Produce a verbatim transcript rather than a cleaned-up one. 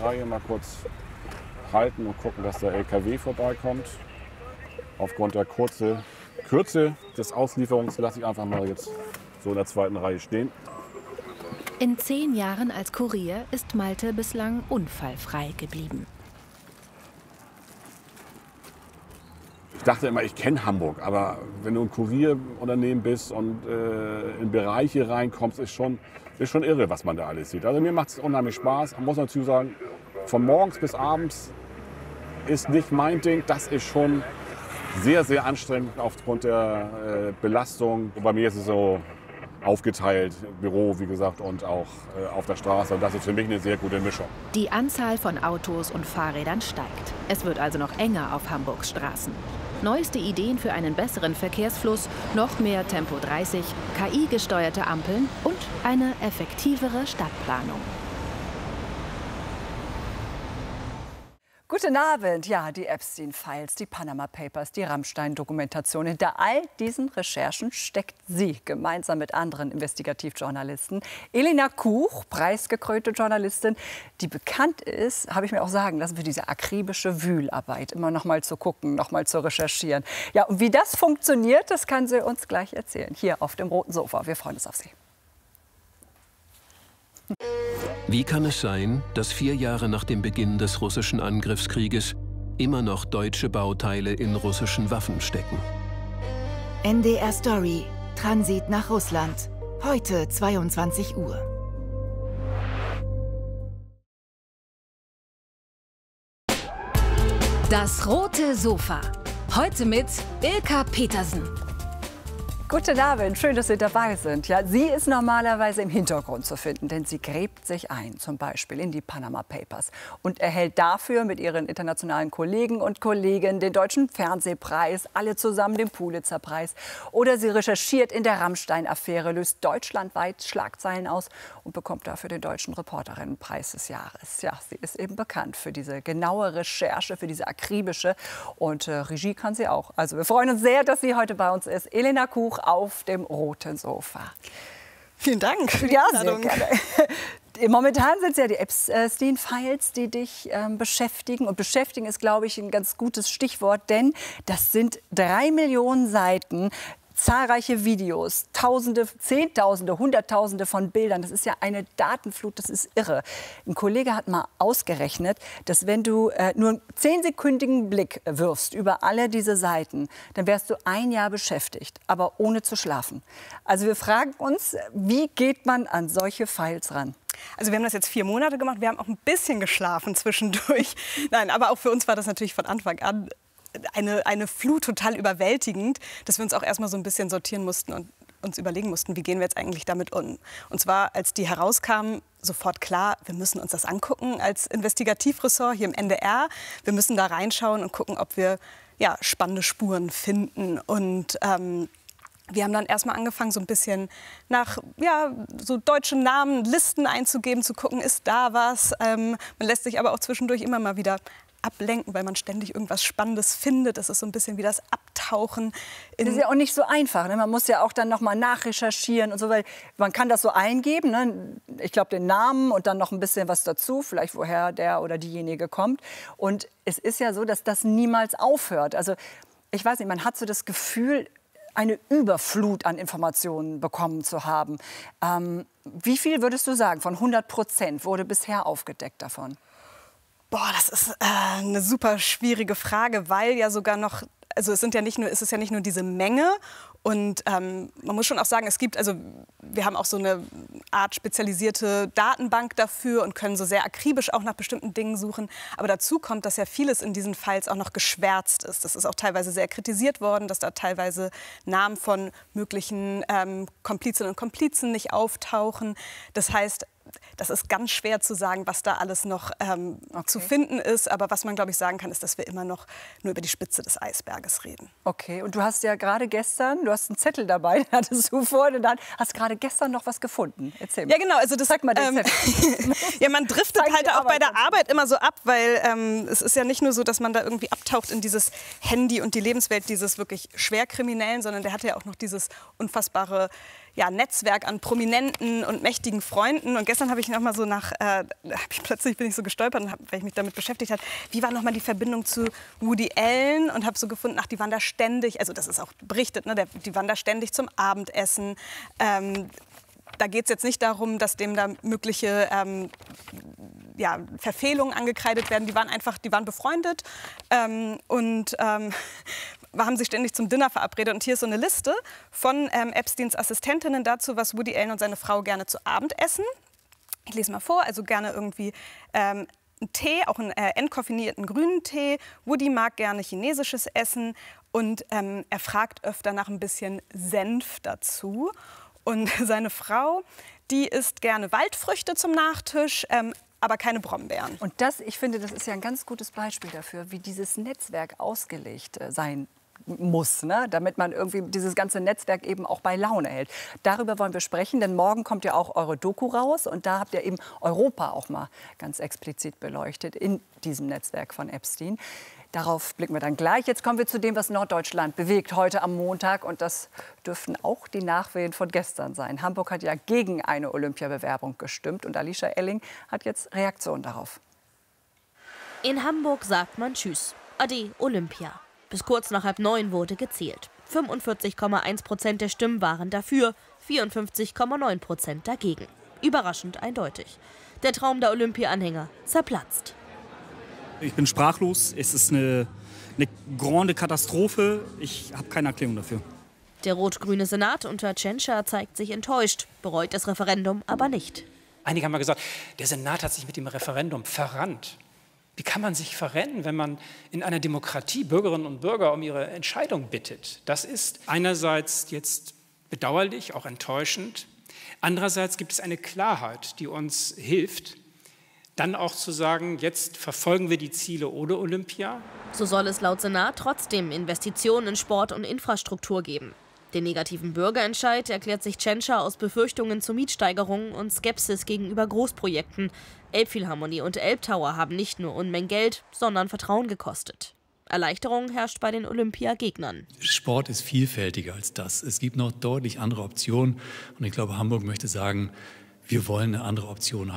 Reihe mal kurz halten und gucken, dass der L K W vorbeikommt. Aufgrund der kurze, Kürze des Auslieferungs lasse ich einfach mal jetzt so in der zweiten Reihe stehen. In zehn Jahren als Kurier ist Malte bislang unfallfrei geblieben. Ich dachte immer, ich kenne Hamburg, aber wenn du ein Kurierunternehmen bist und äh, in Bereiche reinkommst, ist schon, ist schon irre, was man da alles sieht. Also mir macht es unheimlich Spaß. Man muss dazu sagen, von morgens bis abends ist nicht mein Ding. Das ist schon sehr, sehr anstrengend aufgrund der äh, Belastung. Und bei mir ist es so aufgeteilt, Büro, wie gesagt, und auch äh, auf der Straße. Und das ist für mich eine sehr gute Mischung. Die Anzahl von Autos und Fahrrädern steigt. Es wird also noch enger auf Hamburgs Straßen. Neueste Ideen für einen besseren Verkehrsfluss, noch mehr Tempo dreißig, K I-gesteuerte Ampeln und eine effektivere Stadtplanung. Guten Abend. Ja, die Epstein-Files, die Panama Papers, die Rammstein-Dokumentation. Hinter all diesen Recherchen steckt sie, gemeinsam mit anderen Investigativjournalisten. Elena Kuch, preisgekrönte Journalistin, die bekannt ist, habe ich mir auch sagen lassen, für diese akribische Wühlarbeit. Immer noch mal zu gucken, noch mal zu recherchieren. Ja, und wie das funktioniert, das kann sie uns gleich erzählen. Hier auf dem roten Sofa. Wir freuen uns auf Sie. Wie kann es sein, dass vier Jahre nach dem Beginn des russischen Angriffskrieges immer noch deutsche Bauteile in russischen Waffen stecken? N D R Story. Transit nach Russland. Heute zweiundzwanzig Uhr. Das rote Sofa. Heute mit Ilka Petersen. Guten Abend, schön, dass Sie dabei sind. Ja, sie ist normalerweise im Hintergrund zu finden, denn sie gräbt sich ein, zum Beispiel in die Panama Papers und erhält dafür mit ihren internationalen Kollegen und Kollegen den Deutschen Fernsehpreis, alle zusammen den Pulitzerpreis. Oder sie recherchiert in der Rammstein-Affäre, löst deutschlandweit Schlagzeilen aus und bekommt dafür den Deutschen Reporterinnenpreis des Jahres. Ja, sie ist eben bekannt für diese genaue Recherche, für diese akribische und äh, Regie kann sie auch. Also wir freuen uns sehr, dass sie heute bei uns ist. Elena Kuch auf dem roten Sofa. Vielen Dank für die ja, Einladung. Sehr gerne. Momentan sind es ja die Epstein-Files, die dich ähm, beschäftigen. Und beschäftigen ist, glaube ich, ein ganz gutes Stichwort, denn das sind drei Millionen Seiten, zahlreiche Videos, Tausende, Zehntausende, Hunderttausende von Bildern. Das ist ja eine Datenflut, das ist irre. Ein Kollege hat mal ausgerechnet, dass wenn du äh, nur einen zehnsekündigen Blick wirfst über alle diese Seiten, dann wärst du ein Jahr beschäftigt, aber ohne zu schlafen. Also wir fragen uns, wie geht man an solche Files ran? Also wir haben das jetzt vier Monate gemacht. Wir haben auch ein bisschen geschlafen zwischendurch. Nein, aber auch für uns war das natürlich von Anfang an Eine, eine Flut, total überwältigend, dass wir uns auch erstmal so ein bisschen sortieren mussten und uns überlegen mussten, wie gehen wir jetzt eigentlich damit um. Und zwar, als die herauskamen, sofort klar, wir müssen uns das angucken als Investigativressort hier im N D R. Wir müssen da reinschauen und gucken, ob wir ja, spannende Spuren finden. Und ähm, wir haben dann erstmal angefangen, so ein bisschen nach ja, so deutschen Namen, Listen einzugeben, zu gucken, ist da was. Ähm, man lässt sich aber auch zwischendurch immer mal wieder ablenken, weil man ständig irgendwas Spannendes findet. Das ist so ein bisschen wie das Abtauchen. Das ist ja auch nicht so einfach. Ne? Man muss ja auch dann noch mal nachrecherchieren und so, weil man kann das so eingeben. Ne? Ich glaube, den Namen und dann noch ein bisschen was dazu, vielleicht woher der oder diejenige kommt. Und es ist ja so, dass das niemals aufhört. Also ich weiß nicht, man hat so das Gefühl, eine Überflut an Informationen bekommen zu haben. Ähm, wie viel würdest du sagen, von hundert Prozent wurde bisher aufgedeckt davon? Boah, das ist äh, eine super schwierige Frage, weil ja sogar noch, also es sind ja nicht nur, es ist ja nicht nur diese Menge und ähm, man muss schon auch sagen, es gibt, also wir haben auch so eine Art spezialisierte Datenbank dafür und können so sehr akribisch auch nach bestimmten Dingen suchen. Aber dazu kommt, dass ja vieles in diesen Files auch noch geschwärzt ist. Das ist auch teilweise sehr kritisiert worden, dass da teilweise Namen von möglichen ähm, Komplizinnen und Komplizen nicht auftauchen. Das heißt, das ist ganz schwer zu sagen, was da alles noch ähm, okay. zu finden ist. Aber was man, glaube ich, sagen kann, ist, dass wir immer noch nur über die Spitze des Eisberges reden. Okay, und du hast ja gerade gestern, du hast einen Zettel dabei, den hattest du vorhin, und dann hast gerade gestern noch was gefunden. Erzähl mal. Ja, genau. Also das, Sag mal den ähm, Zettel. Ja, man driftet Zeig halt die auch Arbeit bei der Arbeit immer so ab, weil ähm, es ist ja nicht nur so, dass man da irgendwie abtaucht in dieses Handy und die Lebenswelt dieses wirklich Schwerkriminellen, sondern der hat ja auch noch dieses unfassbare ja, Netzwerk an prominenten und mächtigen Freunden. Und gestern habe ich noch mal so nach, äh, hab ich plötzlich bin ich so gestolpert, und hab, weil ich mich damit beschäftigt habe, wie war noch mal die Verbindung zu Woody Allen, und habe so gefunden, ach, die waren da ständig, also das ist auch berichtet, ne, der, die waren da ständig zum Abendessen. Ähm, Da geht es jetzt nicht darum, dass dem da mögliche ähm, ja, Verfehlungen angekreidet werden. Die waren einfach, die waren befreundet ähm, und ähm, haben sich ständig zum Dinner verabredet. Und hier ist so eine Liste von ähm, Epsteins Assistentinnen dazu, was Woody Allen und seine Frau gerne zu Abend essen. Ich lese mal vor, also gerne irgendwie ähm, einen Tee, auch einen äh, entkoffinierten grünen Tee. Woody mag gerne chinesisches Essen und ähm, er fragt öfter nach ein bisschen Senf dazu. Und seine Frau, die isst gerne Waldfrüchte zum Nachtisch, ähm, aber keine Brombeeren. Und das, ich finde, das ist ja ein ganz gutes Beispiel dafür, wie dieses Netzwerk ausgelegt äh, sein muss, ne? Damit man irgendwie dieses ganze Netzwerk eben auch bei Laune hält. Darüber wollen wir sprechen, denn morgen kommt ja auch eure Doku raus. Und da habt ihr eben Europa auch mal ganz explizit beleuchtet in diesem Netzwerk von Epstein. Darauf blicken wir dann gleich. Jetzt kommen wir zu dem, was Norddeutschland bewegt heute am Montag. Und das dürften auch die Nachwehen von gestern sein. Hamburg hat ja gegen eine Olympiabewerbung gestimmt. Und Alicia Elling hat jetzt Reaktion darauf. In Hamburg sagt man Tschüss. Ade, Olympia. Bis kurz nach halb neun wurde gezählt. fünfundvierzig Komma eins Prozent der Stimmen waren dafür, vierundfünfzig Komma neun Prozent dagegen. Überraschend eindeutig. Der Traum der Olympia-Anhänger zerplatzt. Ich bin sprachlos. Es ist eine, eine grande Katastrophe. Ich habe keine Erklärung dafür. Der rot-grüne Senat unter Tschentscher zeigt sich enttäuscht, bereut das Referendum aber nicht. Einige haben mal gesagt, der Senat hat sich mit dem Referendum verrannt. Wie kann man sich verrennen, wenn man in einer Demokratie Bürgerinnen und Bürger um ihre Entscheidung bittet? Das ist einerseits jetzt bedauerlich, auch enttäuschend. Andererseits gibt es eine Klarheit, die uns hilft, dann auch zu sagen, jetzt verfolgen wir die Ziele ohne Olympia. So soll es laut Senat trotzdem Investitionen in Sport und Infrastruktur geben. Den negativen Bürgerentscheid erklärt sich Tschentscher aus Befürchtungen zu Mietsteigerungen und Skepsis gegenüber Großprojekten. Elbphilharmonie und Elbtower haben nicht nur Unmengen Geld, sondern Vertrauen gekostet. Erleichterung herrscht bei den Olympiagegnern. Sport ist vielfältiger als das. Es gibt noch deutlich andere Optionen. Und ich glaube, Hamburg möchte sagen, wir wollen eine andere Option haben.